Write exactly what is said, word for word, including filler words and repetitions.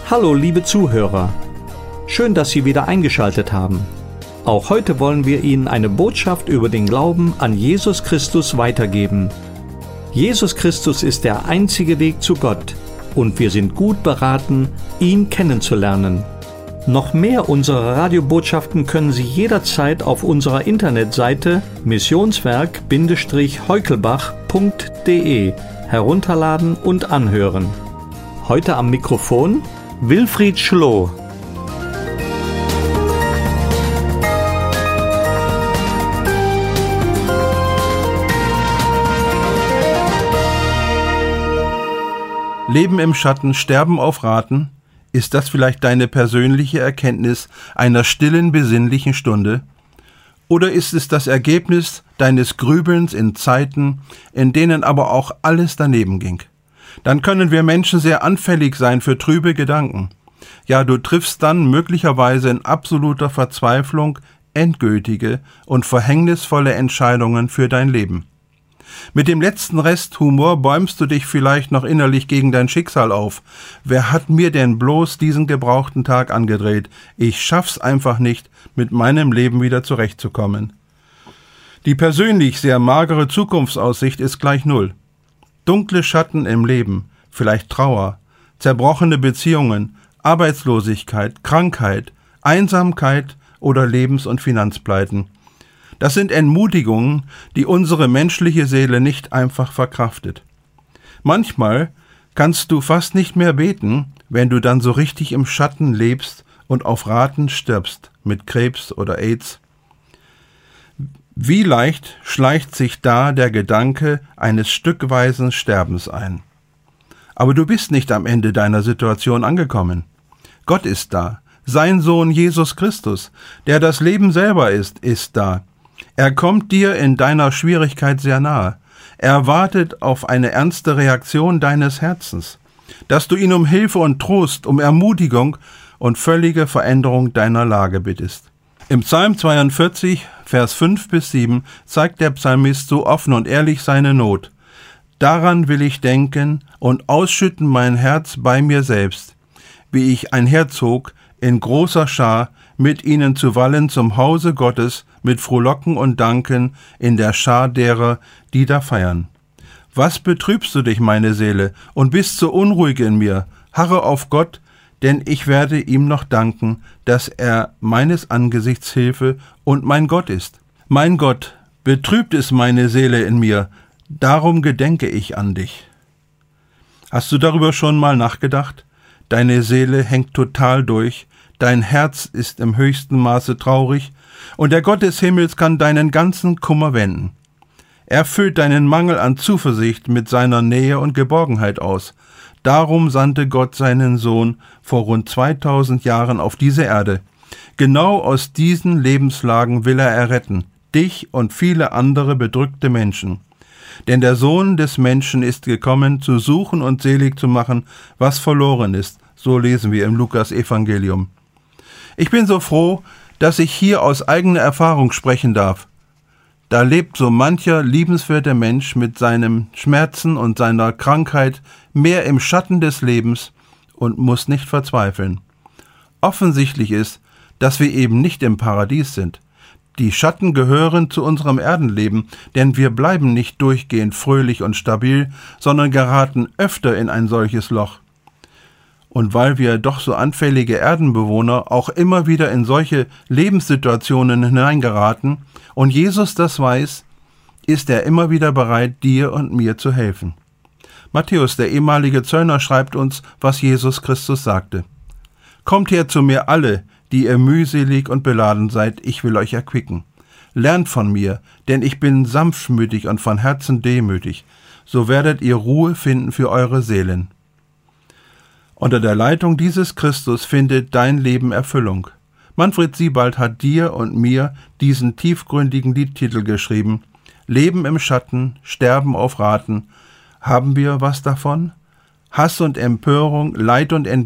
Hallo liebe Zuhörer, schön, dass Sie wieder eingeschaltet haben. Auch heute wollen wir Ihnen eine Botschaft über den Glauben an Jesus Christus weitergeben. Jesus Christus ist der einzige Weg zu Gott und wir sind gut beraten, ihn kennenzulernen. Noch mehr unserer Radiobotschaften können Sie jederzeit auf unserer Internetseite missionswerk heukelbach punkt de herunterladen und anhören. Heute am Mikrofon Wilfried Schloh. Leben im Schatten, Sterben auf Raten? Ist das vielleicht deine persönliche Erkenntnis einer stillen, besinnlichen Stunde? Oder ist es das Ergebnis deines Grübelns in Zeiten, in denen aber auch alles daneben ging? Dann können wir Menschen sehr anfällig sein für trübe Gedanken. Ja, du triffst dann möglicherweise in absoluter Verzweiflung endgültige und verhängnisvolle Entscheidungen für dein Leben. Mit dem letzten Rest Humor bäumst du dich vielleicht noch innerlich gegen dein Schicksal auf. Wer hat mir denn bloß diesen gebrauchten Tag angedreht? Ich schaff's einfach nicht, mit meinem Leben wieder zurechtzukommen. Die persönlich sehr magere Zukunftsaussicht ist gleich null. Dunkle Schatten im Leben, vielleicht Trauer, zerbrochene Beziehungen, Arbeitslosigkeit, Krankheit, Einsamkeit oder Lebens- und Finanzpleiten. Das sind Entmutigungen, die unsere menschliche Seele nicht einfach verkraftet. Manchmal kannst du fast nicht mehr beten, wenn du dann so richtig im Schatten lebst und auf Raten stirbst, mit Krebs oder AIDS. Wie leicht schleicht sich da der Gedanke eines stückweisen Sterbens ein. Aber du bist nicht am Ende deiner Situation angekommen. Gott ist da. Sein Sohn Jesus Christus, der das Leben selber ist, ist da. Er kommt dir in deiner Schwierigkeit sehr nahe. Er wartet auf eine ernste Reaktion deines Herzens, dass du ihn um Hilfe und Trost, um Ermutigung und völlige Veränderung deiner Lage bittest. Im Psalm zweiundvierzig, Vers fünf bis sieben zeigt der Psalmist so offen und ehrlich seine Not. Daran will ich denken und ausschütten mein Herz bei mir selbst, wie ich einherzog in großer Schar, mit ihnen zu wallen zum Hause Gottes, mit Frohlocken und Danken in der Schar derer, die da feiern. Was betrübst du dich, meine Seele, und bist so unruhig in mir? Harre auf Gott, denn ich werde ihm noch danken, dass er meines Angesichts Hilfe und mein Gott ist. Mein Gott, betrübt ist meine Seele in mir, darum gedenke ich an dich. Hast du darüber schon mal nachgedacht? Deine Seele hängt total durch, dein Herz ist im höchsten Maße traurig, und der Gott des Himmels kann deinen ganzen Kummer wenden. Er füllt deinen Mangel an Zuversicht mit seiner Nähe und Geborgenheit aus. Darum sandte Gott seinen Sohn vor rund zweitausend Jahren auf diese Erde. Genau aus diesen Lebenslagen will er erretten, dich und viele andere bedrückte Menschen. Denn der Sohn des Menschen ist gekommen, zu suchen und selig zu machen, was verloren ist. So lesen wir im Lukas-Evangelium. Ich bin so froh, dass ich hier aus eigener Erfahrung sprechen darf. Da lebt so mancher liebenswerter Mensch mit seinen Schmerzen und seiner Krankheit mehr im Schatten des Lebens und muss nicht verzweifeln. Offensichtlich ist, dass wir eben nicht im Paradies sind. Die Schatten gehören zu unserem Erdenleben, denn wir bleiben nicht durchgehend fröhlich und stabil, sondern geraten öfter in ein solches Loch. Und weil wir doch so anfällige Erdenbewohner auch immer wieder in solche Lebenssituationen hineingeraten und Jesus das weiß, ist er immer wieder bereit, dir und mir zu helfen. Matthäus, der ehemalige Zöllner, schreibt uns, was Jesus Christus sagte. Kommt her zu mir alle, die ihr mühselig und beladen seid, ich will euch erquicken. Lernt von mir, denn ich bin sanftmütig und von Herzen demütig, so werdet ihr Ruhe finden für eure Seelen. Unter der Leitung dieses Christus findet dein Leben Erfüllung. Manfred Siebald hat dir und mir diesen tiefgründigen Liedtitel geschrieben. Leben im Schatten, Sterben auf Raten. Haben wir was davon? Hass und Empörung, Leid und Entbehrung